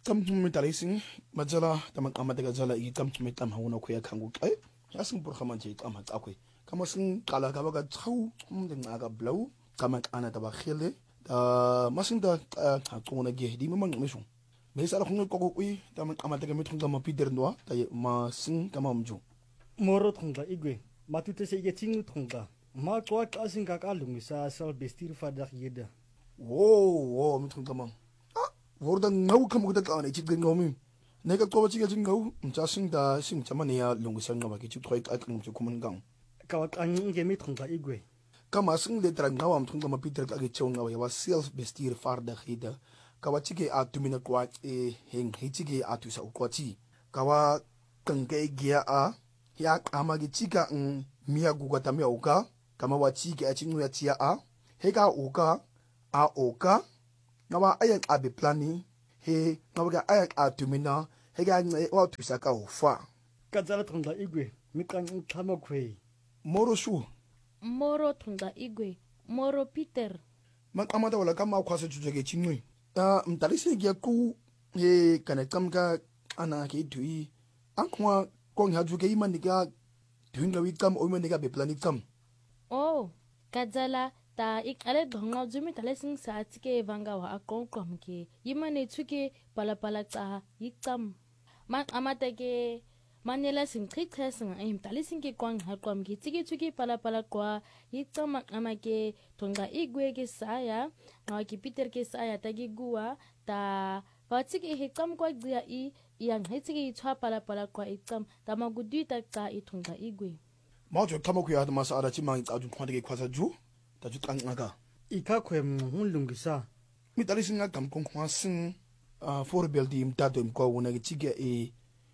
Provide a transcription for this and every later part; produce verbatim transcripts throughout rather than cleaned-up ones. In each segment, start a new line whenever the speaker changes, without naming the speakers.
kam mi talising majala tamang amatega jala i kam mi tam hawna khoya khangu kai asing por khaman je tam ha akwe kama sing kala ka baga chau um de aga blau kama ana ta ba khele da masing da ha tona ge di mamang mesu me sala khung ko ko ui tamang amatega mi thung ma pider noa ta ma sing kama umju
moro thongda igwe matute se ge ching thongda ma ko ka sing ka ka lungi sa sal bestir fadak yeda
wo wo mi thung tamang Vorda ngau kam kuda ka ne chit gen ngomi neka ko chi ga jing ngau cha sing da sing chama ne ya lungu sang nga ba ki chu thoi ka kang chu kuman gang
ka wa kan nge mi thong ka igwe
ka ma sing le tra ngau am thong ma peter ka ge chong nga ya self bestir far da khida ka wa chi ge a tu mina kwa e heng hi chi ge a tu sa ko chi ka wa kang ge gia a ya ama ge chi ka ng mia gu ga ta mia u ka ka ma wa chi ge a chi ngu ya chi a he ka u ka a o ka Nawa ayak abi plani he nawa ayak atumina he ga wa tusaka ufa
kazala thongda igwe mikang thama khwe
moro shu
moro thongda igwe moro peter
makamata wala kama kwase chujege chinui ta mtalise gya ku he kana kamga ana ke tui ankwa kong ha juge imaniga duinga wi kam o imaniga be plani kam
oh kazala ta ikale dhonga jumi tale sing sa tike vanga wa akon kom ke yimane chuke pala pala ta yikam ma amata ke manela sing trick testing im tale sing ke kwang ha kom ke tike chuke pala pala kwa yikam amake tonga igwe ke saya na ki peter ke saya ta gi guwa ta ka tike he kam kwa dia i yang he tike chwa pala pala kwa ikam ta magudi ta ta i tonga igwe
ma jo kama ku ya ma sa ara chi ma ta ju kwande ke kwasa ju ta ju tang nga
ika khwe mun lungisa
mi talising nga kam kong kwa sing a for beldi im ta dem ko wona ge chige e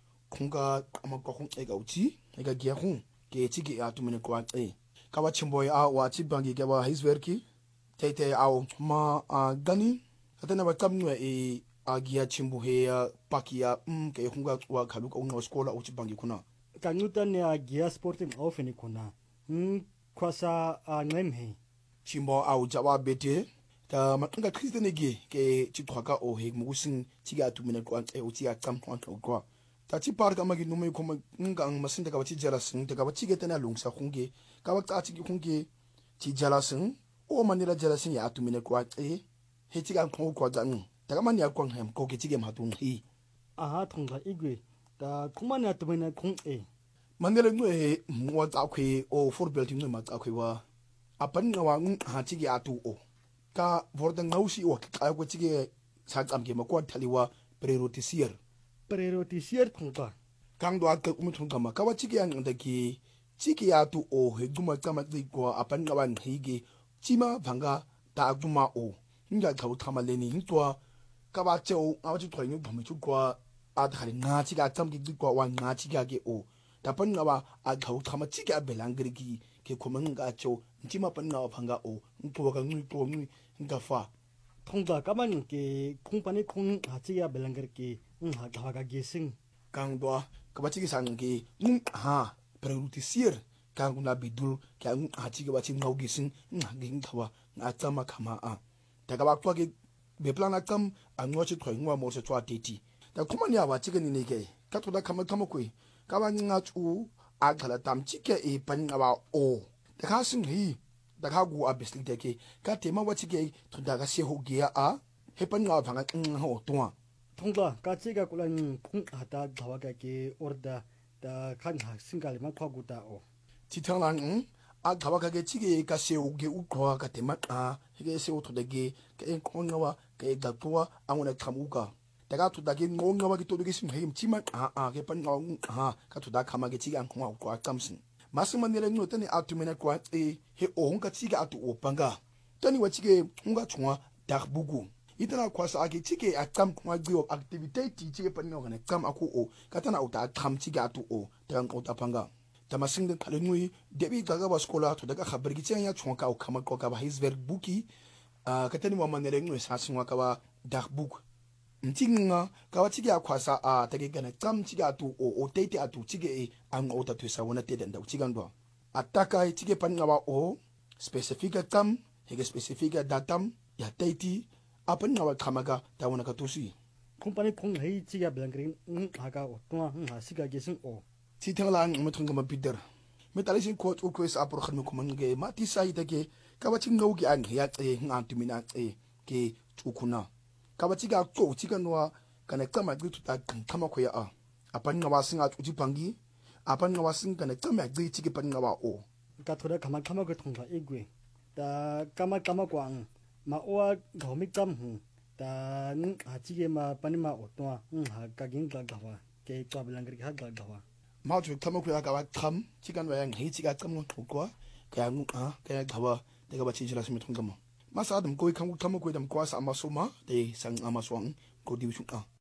khunga ama ko khung e ga uchi e ga gya khung ke chige a tu mine kwa e ka wa chimboy a wa chi bangi ke wa his werki tete au ma a gani atana ba kam nwe e a gya chimbu he pakia um ke khunga wa khalu ko no skola uchi bangi kuna
kanuta ne a gya sporting ofeni kuna hm kwasa a ngem he
chimbo au jawa bete ta matanga kristene ge ke chitwaka o he mugusin chiga tu mine ko e uchi a kam ko ko ta chi par ka magi nume ko nga ang masin daga chi jala sin daga chi ge tana lungsa khunge ka wa ta chi khunge chi jala sin o manila jala sin ya tu mine ko e he chiga ko ko jan daga man ya ko hem ko ke chi ge ma tu hi
aha thongda igwe ta kumana tu mine khung e
manila nu e mo ta khwe o for belting nu ma ta khwe wa apan nga wa ha chi ge atu o ka vorda ngausi o ka ko chi ge sa kam ge ma ko thaliwa prerotisier
prerotisier thongta
kang do ak um thong kama ka wa chi ge ang da ki chi ge atu o he guma kama ti ko apan nga wan hi ge chima banga ta guma o nga thau thama le ni to ka ba che o a chi thoi ni phom chu ko a thali nga chi ga cham gi ko wa nga chi ga ge o ta pan nga wa a thau thama chi ga belangri gi ke komang ga cho ntima pan nga phanga o nto ga ngi to ngi nga fa
thongda kaman ke khungpani khung hachi ya belangar ke ha ga ga gesing
kang do ka ba chi gi sang ge ng ha prerutisier kang na bidul ka ng ha chi ga ba chi ngau gising ng gi ng thawa nga chama khama a ta ga ba kwa ge be plan akam a ngo chi thoi ngwa mo se chwa teti ta kuma ni a wa chi ga ni ne ke ka to da khama khama koi ka ba nga chu a khala tam chi ke e pan nga ba o da ka sing hi da ka gu a bisli de ke ka te ma wa chi ke to da ga se ho ge a he pan nga phanga ng ho to
thongda ka chi ga kulan khung hata dhawa ga ke orda da khan ha singal ma khwa gu ta o
chi thang lang a dhawa ga ge chi ge ka se ho ge u khwa ka te ma a he ge se ho to de ge ke khong nga wa ke da to a ngona tham u ka daga to da ge ngong nga wa ge to de ge sim he chi ma a a ge pan nga ha ka to da khama ge chi ga khwa ko a kamsin masman nele no tani atu mena kwa e he o nga chi ga atu o panga tani wa chi ge nga chwa dak bugu itana kwa sa age chi ge akam kwa ge of activity ti chi ge pan nga ne kam aku o katana o ta tham chi ga atu o ta o ta panga tama sing de thale ngui debi gaga ba skola to daga khabar gi chen ya chwa ka o khama ko ka ba his ver buki a katani wa manele ngui sa singwa ka ba dak buk ntinga ka wa chi ge akwasa a ta ge gana kam chi ga atu o o tete atu chi ge an o ta twisa wona te da chi gando ataka chi ge pan nga ba o specifica tam he ge specifica datam ya tete apan nga wa khama ga ta wona ka tusi
company kong hei chiga blangring haga o tua ha siga gesing o
ti tengla ang metong kama Peter metalisin quote ukwe sa apor khan ko mange mati sai take kabachi ngogi an ya e ngantu mina e ke tukuna kabachi ga ko chiga noa kana kama gitu ta kama ko ya a apan ngawa singa uji pangi apan ngawa sing kana kama gri chigi pan ngawa o
ka thoda kama kama ko thongla igwe ta kama kama kwang ma oa gomik tam hu ta ng ha chige ma panima o tua ha ka ging ga gawa ke ka blangri ha ga gawa
ma ju kama ko ya ga kam chigan wa yang hei chiga kam no ko ka ng a ka gawa de ga ba chi jila simi thong kama ma sa dam ko kam kama ko dam kwa sa ma so ma de sang ama swang ko di su a